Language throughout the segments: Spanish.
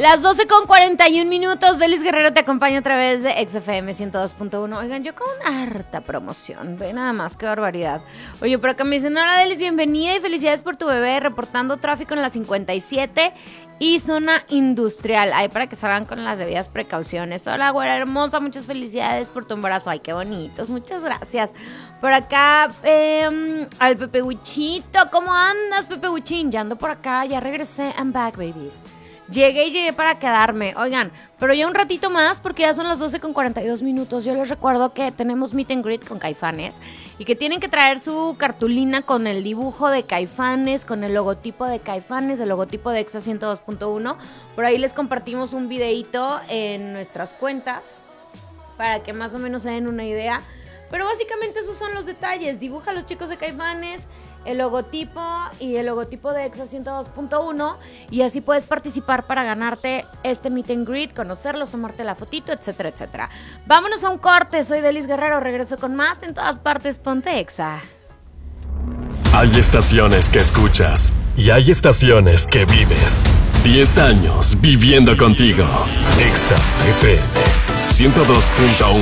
Las 12:41. Delis Guerrero te acompaña a través de XFM 102.1. Oigan, yo con una harta promoción. Ve nada más, qué barbaridad. Oye, por acá me dicen, hola Delis, bienvenida y felicidades por tu bebé. Reportando tráfico en la 57 y zona industrial. Ahí para que salgan con las debidas precauciones. Hola, güera hermosa, muchas felicidades por tu embarazo. Ay, qué bonitos, muchas gracias. Por acá, al Pepe Huichito. ¿Cómo andas, Pepe Huichín? Ya ando por acá, ya regresé. I'm back, babies. Llegué para quedarme. Oigan, pero ya un ratito más porque ya son las 12:42. Yo les recuerdo que tenemos meet and greet con Caifanes y que tienen que traer su cartulina con el dibujo de Caifanes, con el logotipo de Caifanes, el logotipo de Exa 102.1. Por ahí les compartimos un videito en nuestras cuentas para que más o menos se den una idea. Pero básicamente esos son los detalles. Dibuja a los chicos de Caifanes, el logotipo y el logotipo de Exa 102.1 y así puedes participar para ganarte este meet and greet, conocerlos, tomarte la fotito, etcétera, etcétera. Vámonos a un corte, soy Delis Guerrero, regreso con más en todas partes, ponte Exa. Hay estaciones que escuchas y hay estaciones que vives. 10 años viviendo contigo. Exa FM 102.1.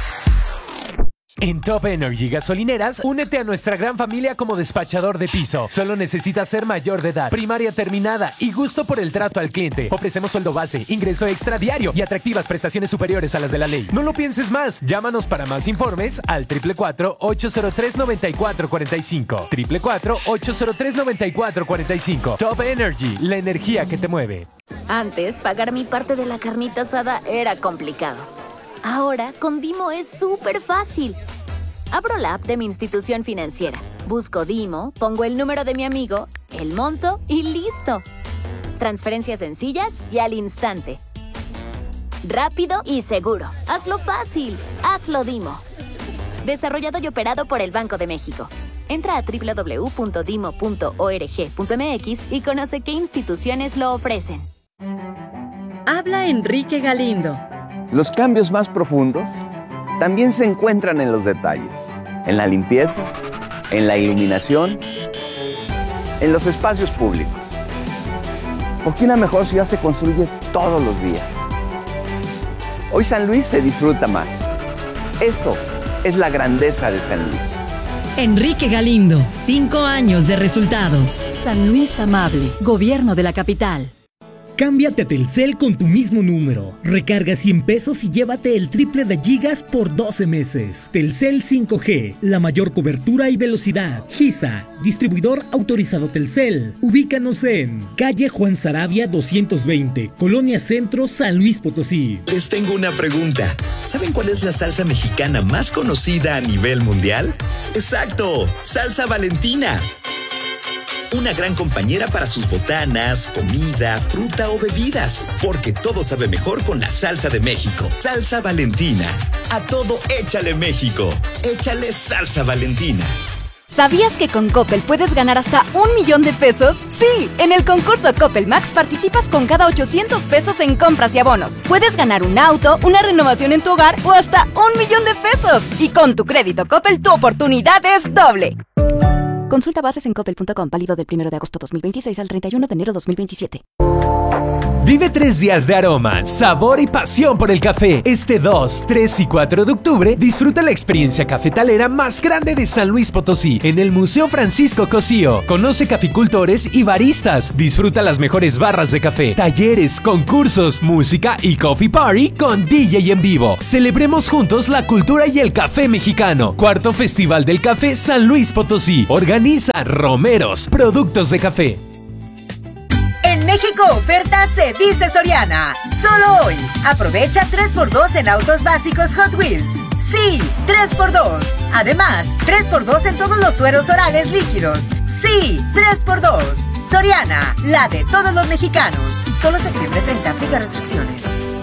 En Top Energy Gasolineras, únete a nuestra gran familia como despachador de piso. Solo necesitas ser mayor de edad, primaria terminada y gusto por el trato al cliente. Ofrecemos sueldo base, ingreso extra diario y atractivas prestaciones superiores a las de la ley. No lo pienses más. Llámanos para más informes al 444-803-9445. 444-803-9445. Top Energy, la energía que te mueve. Antes, pagar mi parte de la carnita asada era complicado. Ahora, con Dimo es súper fácil. Abro la app de mi institución financiera, busco Dimo, pongo el número de mi amigo, el monto y ¡listo! Transferencias sencillas y al instante. Rápido y seguro. Hazlo fácil. Hazlo Dimo. Desarrollado y operado por el Banco de México. Entra a www.dimo.org.mx y conoce qué instituciones lo ofrecen. Habla Enrique Galindo. Los cambios más profundos también se encuentran en los detalles, en la limpieza, en la iluminación, en los espacios públicos. Porque una mejor ciudad se construye todos los días. Hoy San Luis se disfruta más. Eso es la grandeza de San Luis. Enrique Galindo, 5 años de resultados. San Luis Amable, Gobierno de la Capital. Cámbiate a Telcel con tu mismo número. Recarga 100 pesos y llévate el triple de gigas por 12 meses. Telcel 5G, la mayor cobertura y velocidad. GISA, distribuidor autorizado Telcel. Ubícanos en calle Juan Saravia 220, Colonia Centro, San Luis Potosí. Les tengo una pregunta. ¿Saben cuál es la salsa mexicana más conocida a nivel mundial? ¡Exacto! ¡Salsa Valentina! Una gran compañera para sus botanas, comida, fruta o bebidas, porque todo sabe mejor con la salsa de México. Salsa Valentina. A todo échale México. Échale salsa Valentina. ¿Sabías que con Coppel puedes ganar hasta 1 millón de pesos? Sí, en el concurso Coppel Max participas con cada 800 pesos en compras y abonos. Puedes ganar un auto, una renovación en tu hogar o hasta 1 millón de pesos. Y con tu crédito Coppel tu oportunidad es doble. Consulta bases en coppel.com, válido del 1 de agosto 2026 al 31 de enero 2027. Vive 3 días de aroma, sabor y pasión por el café. Este 2, 3 y 4 de octubre, disfruta la experiencia cafetalera más grande de San Luis Potosí en el Museo Francisco Cosío. Conoce caficultores y baristas. Disfruta las mejores barras de café, talleres, concursos, música y coffee party con DJ en vivo. Celebremos juntos la cultura y el café mexicano. 4º Festival del Café San Luis Potosí. Organiza Romeros, productos de café. En México oferta se dice Soriana. Solo hoy. Aprovecha 3x2 en autos básicos Hot Wheels. Sí, 3x2. Además, 3x2 en todos los sueros orales líquidos. Sí, 3x2. Soriana, la de todos los mexicanos. Solo septiembre 30, aplica restricciones.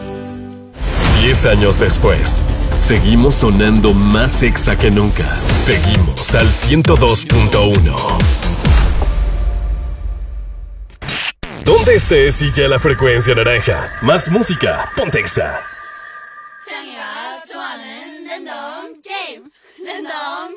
10 años después, seguimos sonando más Exa que nunca. Seguimos al 102.1. Donde estés, sigue a la frecuencia naranja. Más música, ponte Exa.